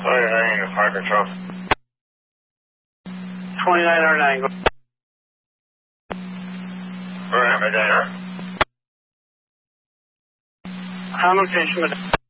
29, fire control. 2909. Go ahead, Medina. On location, Medina.